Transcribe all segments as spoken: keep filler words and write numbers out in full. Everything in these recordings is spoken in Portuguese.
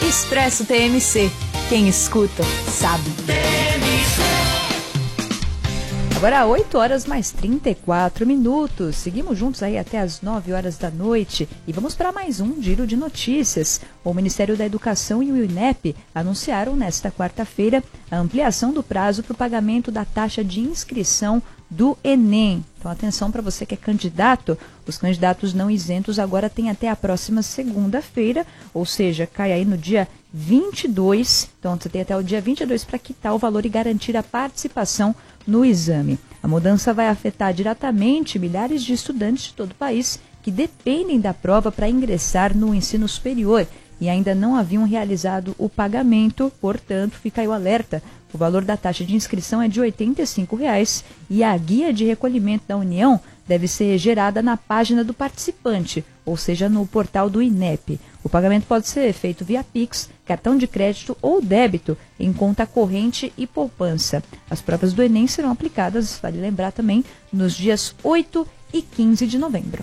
Expresso T M C. Quem escuta, sabe. Agora oito horas mais trinta e quatro minutos. Seguimos juntos aí até as nove horas da noite e vamos para mais um giro de notícias. O Ministério da Educação e o INEP anunciaram nesta quarta-feira a ampliação do prazo para o pagamento da taxa de inscrição do Enem. Então, atenção para você que é candidato. Os candidatos não isentos agora têm até a próxima segunda-feira, ou seja, cai aí no dia vinte e dois. Então, você tem até o dia vinte e dois para quitar o valor e garantir a participação no exame. A mudança vai afetar diretamente milhares de estudantes de todo o país que dependem da prova para ingressar no ensino superior e ainda não haviam realizado o pagamento, portanto, fica aí o alerta. O valor da taxa de inscrição é de oitenta e cinco reais e a guia de recolhimento da União deve ser gerada na página do participante, ou seja, no portal do INEP. O pagamento pode ser feito via Pix, cartão de crédito ou débito em conta corrente e poupança. As provas do Enem serão aplicadas, vale lembrar também, nos dias oito e quinze de novembro.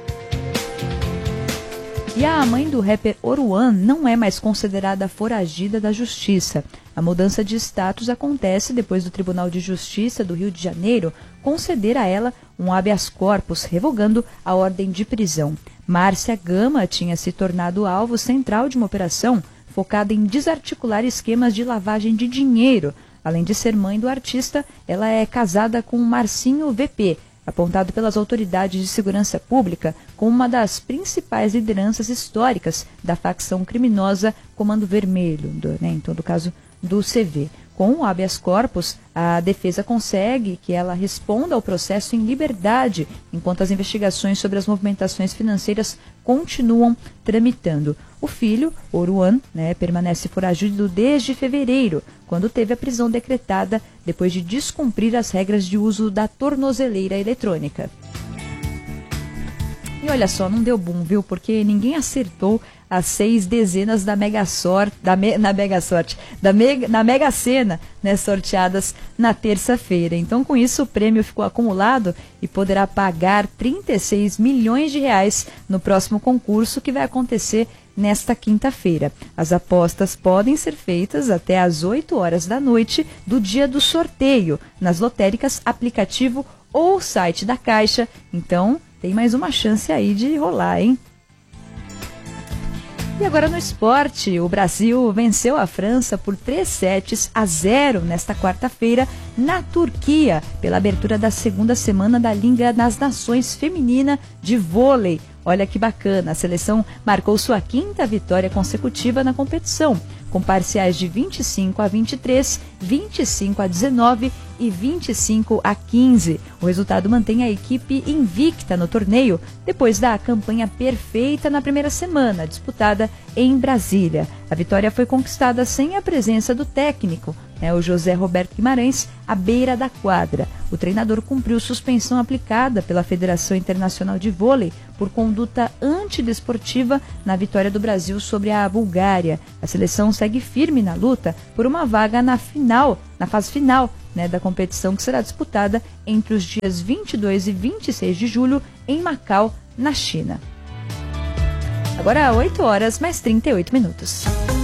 E a mãe do rapper Oruan não é mais considerada foragida da justiça. A mudança de status acontece depois do Tribunal de Justiça do Rio de Janeiro conceder a ela um habeas corpus, revogando a ordem de prisão. Márcia Gama tinha se tornado alvo central de uma operação focada em desarticular esquemas de lavagem de dinheiro. Além de ser mãe do artista, ela é casada com Marcinho V P, apontado pelas autoridades de segurança pública como uma das principais lideranças históricas da facção criminosa Comando Vermelho, do, né, em todo caso do C V. Com o habeas corpus, a defesa consegue que ela responda ao processo em liberdade, enquanto as investigações sobre as movimentações financeiras continuam tramitando. O filho, Oruan, né, permanece foragido desde fevereiro, quando teve a prisão decretada depois de descumprir as regras de uso da tornozeleira eletrônica. E olha só, não deu boom, viu? Porque ninguém acertou as seis dezenas da Mega Sorte, da me, na Mega Sorte, da mega, na Mega Sena, né, sorteadas na terça-feira. Então, com isso, o prêmio ficou acumulado e poderá pagar trinta e seis milhões de reais no próximo concurso, que vai acontecer nesta quinta-feira. As apostas podem ser feitas até às oito horas da noite do dia do sorteio, nas lotéricas, aplicativo ou site da Caixa. Então, tem mais uma chance aí de rolar, hein? E agora no esporte, o Brasil venceu a França por três sets a zero nesta quarta-feira na Turquia, pela abertura da segunda semana da Liga das Nações Feminina de Vôlei. Olha que bacana, a seleção marcou sua quinta vitória consecutiva na competição, com parciais de vinte e cinco a vinte e três, vinte e cinco a dezenove e vinte e cinco a quinze. O resultado mantém a equipe invicta no torneio, depois da campanha perfeita na primeira semana, disputada em Brasília. A vitória foi conquistada sem a presença do técnico, né, o José Roberto Guimarães, à beira da quadra. O treinador cumpriu suspensão aplicada pela Federação Internacional de Vôlei por conduta antidesportiva na vitória do Brasil sobre a Bulgária. A seleção segue firme na luta por uma vaga na final, na fase final, né, da competição, que será disputada entre os dias vinte e dois e vinte e seis de julho em Macau, na China. Agora oito horas mais trinta e oito minutos.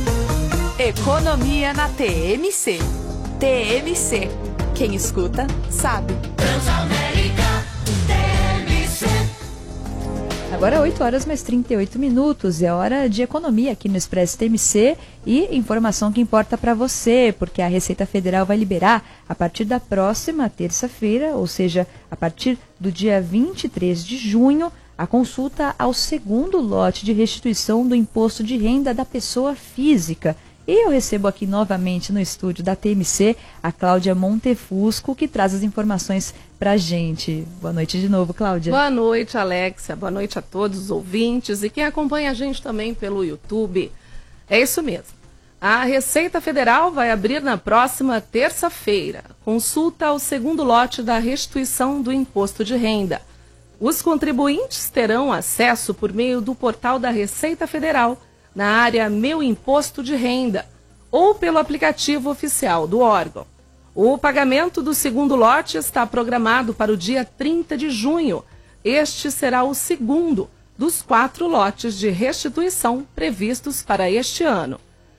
Economia na T M C. T M C. Quem escuta, sabe. Transamérica T M C. Agora oito horas mais trinta e oito minutos. É hora de economia aqui no Expresso T M C e informação que importa para você, porque a Receita Federal vai liberar a partir da próxima terça-feira, ou seja, a partir do dia vinte e três de junho, a consulta ao segundo lote de restituição do imposto de renda da pessoa física. E eu recebo aqui novamente no estúdio da T M C a Cláudia Montefusco, que traz as informações para a gente. Boa noite de novo, Cláudia. Boa noite, Alexia. Boa noite a todos os ouvintes e quem acompanha a gente também pelo YouTube. É isso mesmo. A Receita Federal vai abrir na próxima terça-feira consulta ao segundo lote da restituição do imposto de renda. Os contribuintes terão acesso por meio do portal da Receita Federal na área Meu Imposto de Renda ou pelo aplicativo oficial do órgão. O pagamento do segundo lote está programado para o dia trinta de junho. Este será o segundo dos quatro lotes de restituição previstos para este ano.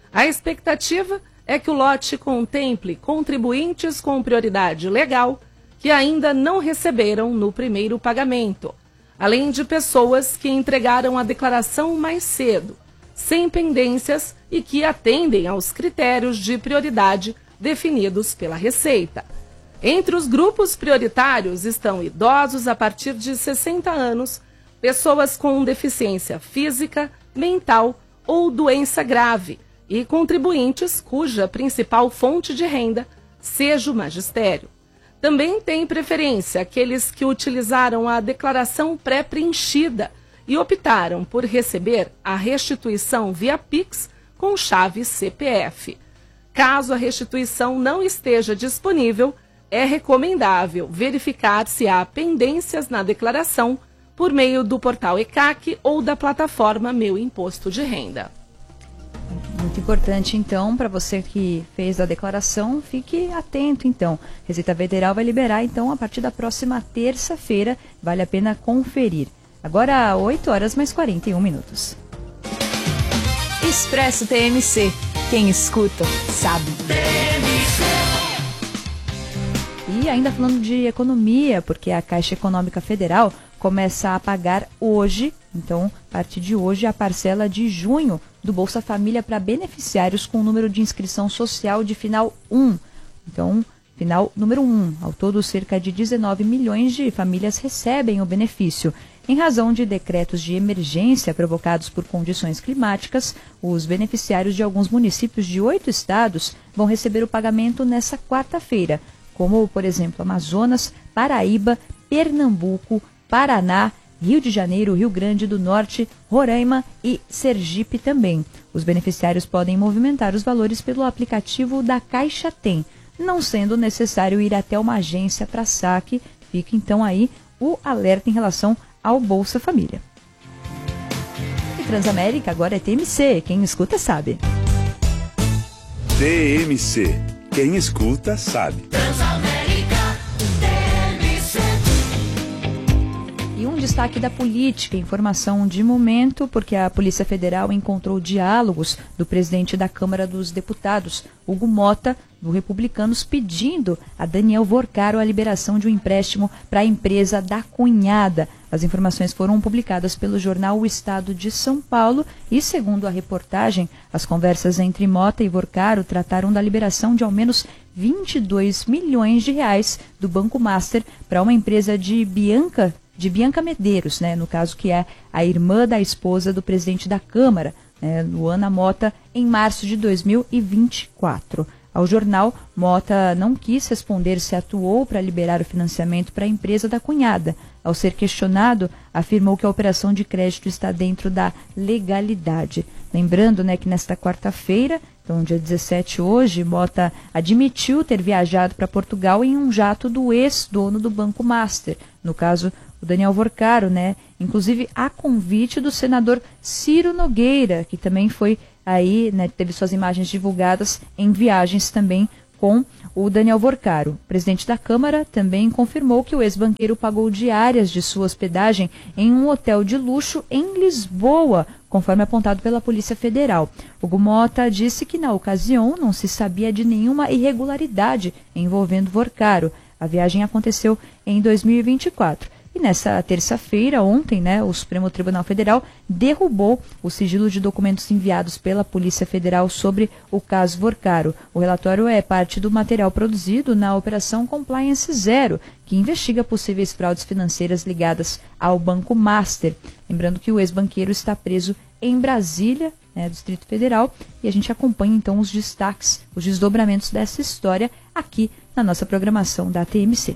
A expectativa é que o lote contemple contribuintes com prioridade legal que ainda não receberam no primeiro pagamento, além de pessoas que entregaram a declaração mais cedo, sem pendências e que atendem aos critérios de prioridade definidos pela Receita. Entre os grupos prioritários estão idosos a partir de sessenta anos, pessoas com deficiência física, mental ou doença grave e contribuintes cuja principal fonte de renda seja o magistério. Também tem preferência aqueles que utilizaram a declaração pré-preenchida e optaram por receber a restituição via Pix com chave C P F. Caso a restituição não esteja disponível, é recomendável verificar se há pendências na declaração por meio do portal E C A C ou da plataforma Meu Imposto de Renda. Muito importante, então, para você que fez a declaração, fique atento, então. Receita Federal vai liberar, então, a partir da próxima terça-feira. Vale a pena conferir. Agora, oito horas mais quarenta e um minutos. Expresso T M C. Quem escuta, sabe. E ainda falando de economia, porque a Caixa Econômica Federal começa a pagar hoje, então, a partir de hoje, a parcela de junho do Bolsa Família para beneficiários com o número de inscrição social de final um. Então, final número um. Ao todo, cerca de dezenove milhões de famílias recebem o benefício. Em razão de decretos de emergência provocados por condições climáticas, os beneficiários de alguns municípios de oito estados vão receber o pagamento nesta quarta-feira, como, por exemplo, Amazonas, Paraíba, Pernambuco, Paraná, Rio de Janeiro, Rio Grande do Norte, Roraima e Sergipe também. Os beneficiários podem movimentar os valores pelo aplicativo da Caixa Tem, não sendo necessário ir até uma agência para saque. Fica então aí o alerta em relação ao Bolsa Família. E Transamérica agora é T M C, quem escuta sabe. T M C, quem escuta sabe. Transamérica, T M C. E um destaque da política, informação de momento, porque a Polícia Federal encontrou diálogos do presidente da Câmara dos Deputados, Hugo Mota, do Republicanos, pedindo a Daniel Vorcaro a liberação de um empréstimo para a empresa da cunhada. As informações foram publicadas pelo jornal O Estado de São Paulo e, segundo a reportagem, as conversas entre Mota e Vorcaro trataram da liberação de ao menos vinte e dois milhões de reais do Banco Master para uma empresa de Bianca de Bianca Medeiros, né, no caso que é a irmã da esposa do presidente da Câmara, né, Luana Mota, em março de dois mil e vinte e quatro. Ao jornal, Mota não quis responder se atuou para liberar o financiamento para a empresa da cunhada. Ao ser questionado, afirmou que a operação de crédito está dentro da legalidade. Lembrando, né, que nesta quarta-feira, então dia dezessete hoje, Mota admitiu ter viajado para Portugal em um jato do ex-dono do Banco Master, no caso o Daniel Vorcaro, né? Inclusive a convite do senador Ciro Nogueira, que também foi aí, né, teve suas imagens divulgadas em viagens também com o Daniel Vorcaro. O presidente da Câmara também confirmou que o ex-banqueiro pagou diárias de sua hospedagem em um hotel de luxo em Lisboa, conforme apontado pela Polícia Federal. Hugo Mota disse que na ocasião não se sabia de nenhuma irregularidade envolvendo Vorcaro. A viagem aconteceu em dois mil e vinte e quatro. E nessa terça-feira, ontem, né, o Supremo Tribunal Federal derrubou o sigilo de documentos enviados pela Polícia Federal sobre o caso Vorcaro. O relatório é parte do material produzido na Operação Compliance Zero, que investiga possíveis fraudes financeiras ligadas ao Banco Master. Lembrando que o ex-banqueiro está preso em Brasília, né, Distrito Federal, e a gente acompanha então os destaques, os desdobramentos dessa história aqui na nossa programação da T M C.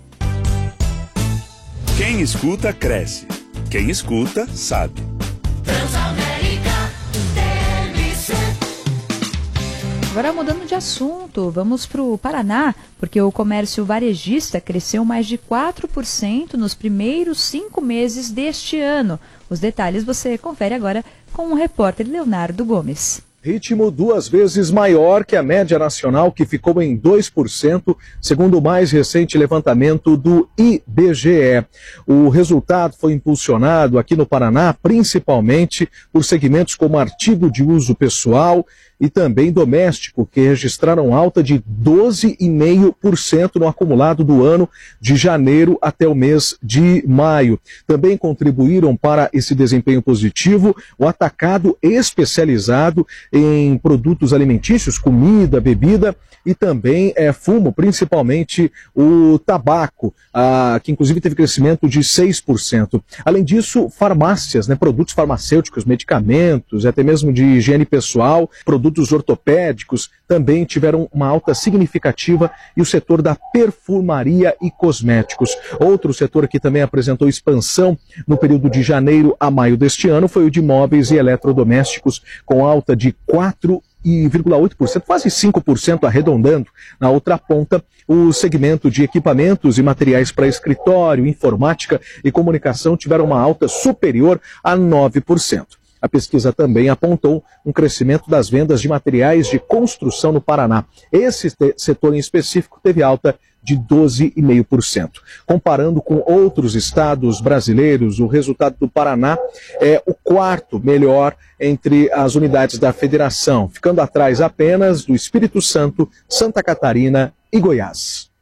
Quem escuta, cresce. Quem escuta, sabe. Transamérica, T M C. Agora mudando de assunto, vamos para o Paraná, porque o comércio varejista cresceu mais de quatro por cento nos primeiros cinco meses deste ano. Os detalhes você confere agora com o repórter Leonardo Gomes. ritmo duas vezes maior que a média nacional, que ficou em dois por cento, segundo o mais recente levantamento do I B G E. O resultado foi impulsionado aqui no Paraná, principalmente por segmentos como artigo de uso pessoal e também doméstico, que registraram alta de doze vírgula cinco por cento no acumulado do ano de janeiro até o mês de maio. Também contribuíram para esse desempenho positivo o atacado especializado em produtos alimentícios, comida, bebida e também é, fumo, principalmente o tabaco, ah, que inclusive teve crescimento de seis por cento. Além disso, farmácias, né, produtos farmacêuticos, medicamentos, até mesmo de higiene pessoal, produtos ortopédicos, também tiveram uma alta significativa, e o setor da perfumaria e cosméticos. Outro setor que também apresentou expansão no período de janeiro a maio deste ano foi o de móveis e eletrodomésticos, com alta de quatro vírgula oito por cento, quase cinco por cento arredondando. Na outra ponta, o segmento de equipamentos e materiais para escritório, informática e comunicação tiveram uma alta superior a nove por cento. A pesquisa também apontou um crescimento das vendas de materiais de construção no Paraná. Esse setor em específico teve alta de doze vírgula cinco por cento. Comparando com outros estados brasileiros, o resultado do Paraná é o quarto melhor entre as unidades da federação, ficando atrás apenas do Espírito Santo, Santa Catarina e Goiás.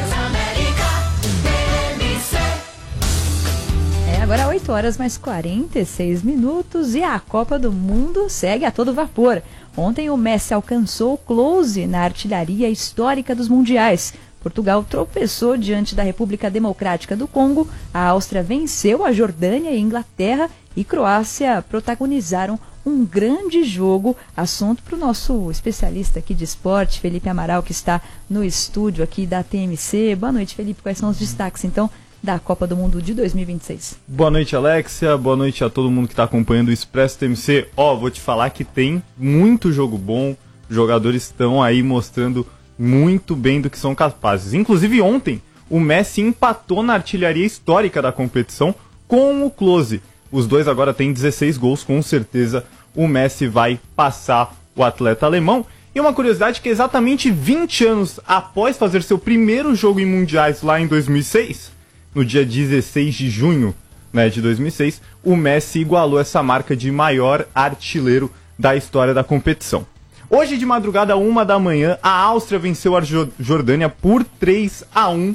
Agora oito horas mais quarenta e seis minutos e a Copa do Mundo segue a todo vapor. Ontem o Messi alcançou o close na artilharia histórica dos mundiais. Portugal tropeçou diante da República Democrática do Congo, a Áustria venceu a Jordânia e a Inglaterra e Croácia protagonizaram um grande jogo. Assunto para o nosso especialista aqui de esporte, Felipe Amaral, que está no estúdio aqui da T M C. Boa noite, Felipe. Quais são os destaques, então, da Copa do Mundo de dois mil e vinte e seis. Boa noite, Alexia. Boa noite a todo mundo que está acompanhando o Expresso T M C. Ó, oh, vou te falar que tem muito jogo bom. Os jogadores estão aí mostrando muito bem do que são capazes. Inclusive ontem, o Messi empatou na artilharia histórica da competição com o Klose. Os dois agora têm dezesseis gols, com certeza o Messi vai passar o atleta alemão. E uma curiosidade que exatamente vinte anos após fazer seu primeiro jogo em mundiais lá em dois mil e seis... no dia dezesseis de junho, né, de dois mil e seis, o Messi igualou essa marca de maior artilheiro da história da competição. Hoje de madrugada, uma da manhã, a Áustria venceu a Jordânia por três a um,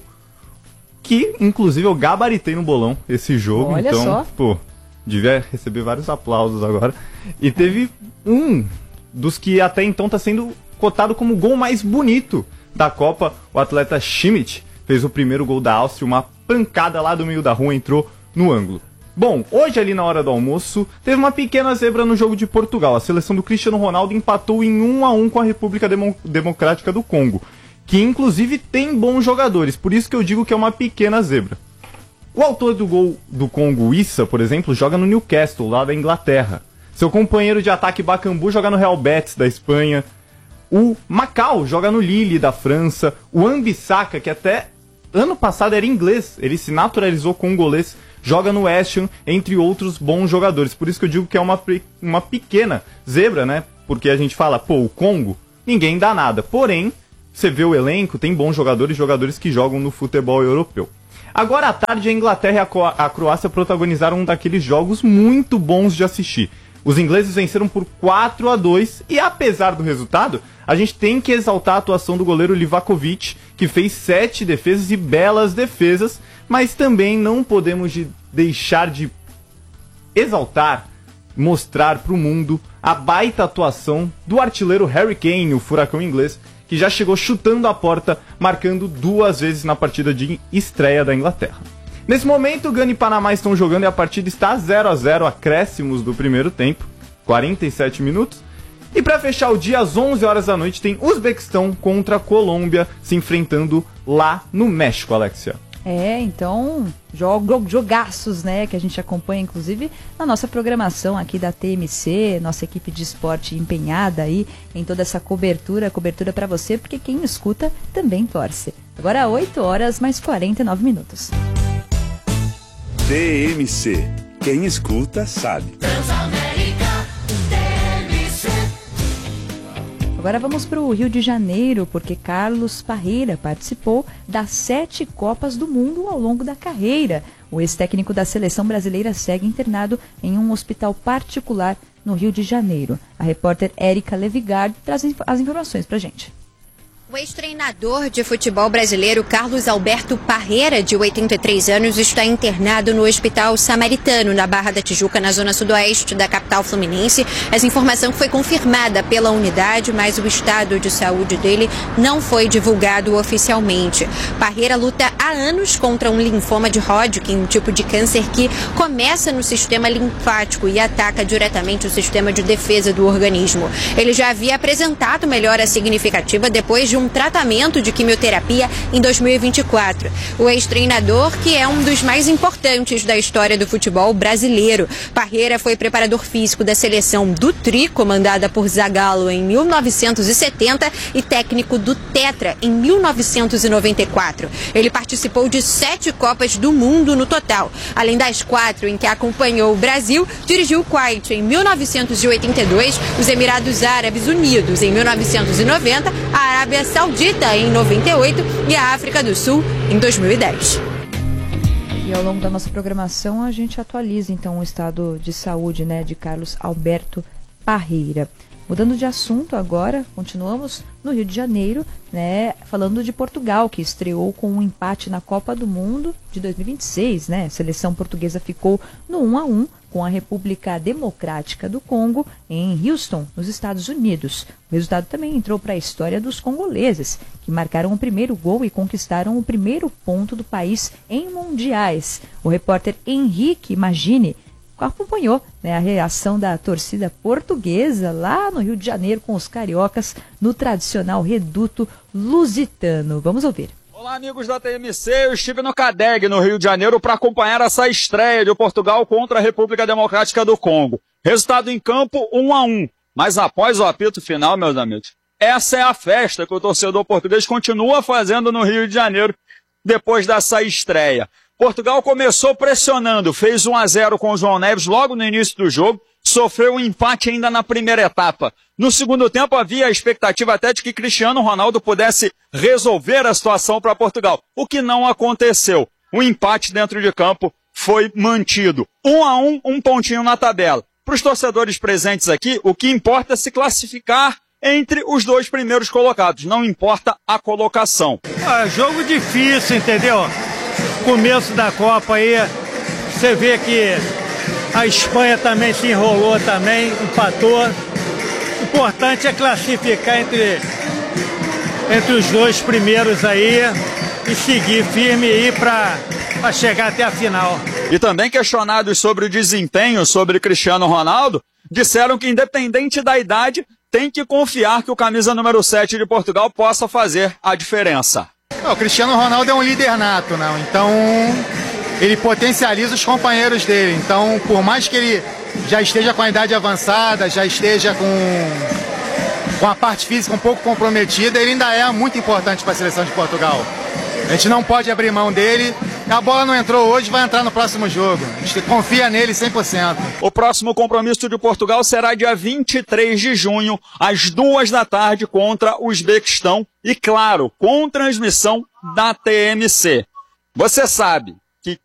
que inclusive eu gabaritei no bolão esse jogo. Olha então, só. pô, devia receber vários aplausos agora. E teve um dos que até então está sendo cotado como o gol mais bonito da Copa, o atleta Schmidt fez o primeiro gol da Áustria, uma pancada lá do meio da rua, entrou no ângulo. Bom, hoje ali na hora do almoço, teve uma pequena zebra no jogo de Portugal. A seleção do Cristiano Ronaldo empatou em um a um com a República Demo- Democrática do Congo, que inclusive tem bons jogadores, por isso que eu digo que é uma pequena zebra. O autor do gol do Congo, Issa, por exemplo, joga no Newcastle, lá da Inglaterra. Seu companheiro de ataque, Bakambu, joga no Real Betis, da Espanha. O Macau joga no Lille, da França. O Ambissaka, que até ano passado era inglês, ele se naturalizou congolês, joga no West Ham, entre outros bons jogadores. Por isso que eu digo que é uma, uma pequena zebra, né? Porque a gente fala, pô, o Congo, ninguém dá nada. Porém, você vê o elenco, tem bons jogadores, jogadores que jogam no futebol europeu. Agora à tarde, a Inglaterra e a, Cro- a Croácia protagonizaram um daqueles jogos muito bons de assistir. Os ingleses venceram por quatro a dois e, apesar do resultado, a gente tem que exaltar a atuação do goleiro Livakovic, que fez sete defesas e belas defesas, mas também não podemos de deixar de exaltar, mostrar para o mundo a baita atuação do artilheiro Harry Kane, o furacão inglês, que já chegou chutando a porta, marcando duas vezes na partida de estreia da Inglaterra. Nesse momento, Gana e Panamá estão jogando e a partida está zero a zero, acréscimos do primeiro tempo, quarenta e sete minutos. E para fechar o dia, às onze horas da noite, tem Uzbequistão contra a Colômbia se enfrentando lá no México, Alexia. É, então, jogo, jogaços, né, que a gente acompanha, inclusive, na nossa programação aqui da T M C, nossa equipe de esporte empenhada aí em toda essa cobertura, cobertura para você, porque quem escuta também torce. Agora, oito horas mais quarenta e nove minutos. T M C. Quem escuta sabe. Transamérica, T M C. Agora vamos para o Rio de Janeiro, porque Carlos Parreira participou das sete Copas do Mundo ao longo da carreira. O ex-técnico da seleção brasileira segue internado em um hospital particular no Rio de Janeiro. A repórter Érica Levigard traz as informações para a gente. O ex-treinador de futebol brasileiro Carlos Alberto Parreira, de oitenta e três anos, está internado no Hospital Samaritano, na Barra da Tijuca, na zona sudoeste da capital fluminense. Essa informação foi confirmada pela unidade, mas o estado de saúde dele não foi divulgado oficialmente. Parreira luta há anos contra um linfoma de Hodgkin, um tipo de câncer que começa no sistema linfático e ataca diretamente o sistema de defesa do organismo. Ele já havia apresentado melhora significativa depois de um tratamento de quimioterapia em dois mil e vinte e quatro. O ex-treinador, que é um dos mais importantes da história do futebol brasileiro. Parreira foi preparador físico da seleção do Tri, comandada por Zagallo em mil novecentos e setenta, e técnico do Tetra em mil novecentos e noventa e quatro. Ele participou de sete Copas do Mundo no total. Além das quatro em que acompanhou o Brasil, dirigiu o Kuwait em mil novecentos e oitenta e dois, os Emirados Árabes Unidos em mil novecentos e noventa, a Arábia Saudita em noventa e oito e a África do Sul em dois mil e dez. E ao longo da nossa programação a gente atualiza então o estado de saúde, né, de Carlos Alberto Parreira. Mudando de assunto agora, continuamos no Rio de Janeiro, né, falando de Portugal, que estreou com um empate na Copa do Mundo de dois mil e vinte e seis, né? A seleção portuguesa ficou no um a um com a República Democrática do Congo em Houston, nos Estados Unidos. O resultado também entrou para a história dos congoleses, que marcaram o primeiro gol e conquistaram o primeiro ponto do país em mundiais. O repórter Henrique Magini acompanhou, né, a reação da torcida portuguesa lá no Rio de Janeiro com os cariocas no tradicional reduto lusitano. Vamos ouvir. Olá, amigos da T M C, eu estive no CADEG, no Rio de Janeiro, para acompanhar essa estreia de Portugal contra a República Democrática do Congo. Resultado em campo, um a um. Mas após o apito final, meus amigos, essa é a festa que o torcedor português continua fazendo no Rio de Janeiro depois dessa estreia. Portugal começou pressionando, fez um a zero com o João Neves logo no início do jogo, sofreu um empate ainda na primeira etapa. No segundo tempo havia a expectativa até de que Cristiano Ronaldo pudesse resolver a situação para Portugal, o que não aconteceu. O empate dentro de campo foi mantido. Um a um, um pontinho na tabela. Para os torcedores presentes aqui, o que importa é se classificar entre os dois primeiros colocados, não importa a colocação. Ah, jogo difícil, entendeu? Começo da Copa aí, você vê que a Espanha também se enrolou também, empatou. O importante é classificar entre, entre os dois primeiros aí e seguir firme aí para chegar até a final. E também questionados sobre o desempenho sobre Cristiano Ronaldo, disseram que independente da idade, tem que confiar que o camisa número sete de Portugal possa fazer a diferença. O Cristiano Ronaldo é um líder nato, né? Então ele potencializa os companheiros dele. Então, por mais que ele já esteja com a idade avançada, já esteja com, com a parte física um pouco comprometida, ele ainda é muito importante para a seleção de Portugal. A gente não pode abrir mão dele. A bola não entrou hoje, vai entrar no próximo jogo. A gente confia nele cem por cento. O próximo compromisso de Portugal será dia vinte e três de junho, às duas da tarde, contra o Uzbequistão. E, claro, com transmissão da T M C. Você sabe,